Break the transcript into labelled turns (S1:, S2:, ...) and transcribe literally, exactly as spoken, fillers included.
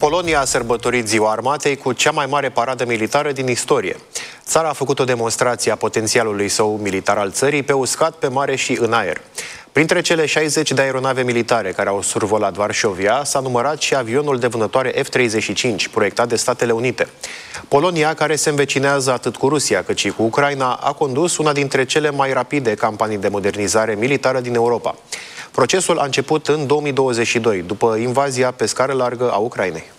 S1: Polonia a sărbătorit Ziua Armatei cu cea mai mare paradă militară din istorie. Țara a făcut o demonstrație a potențialului său militar al țării pe uscat, pe mare și în aer. Printre cele șaizeci de aeronave militare care au survolat Varșovia s-a numărat și avionul de vânătoare F treizeci și cinci, proiectat de Statele Unite. Polonia, care se învecinează atât cu Rusia cât și cu Ucraina, a condus una dintre cele mai rapide campanii de modernizare militară din Europa. Procesul a început în două mii douăzeci și doi, după invazia pe scară largă a Ucrainei.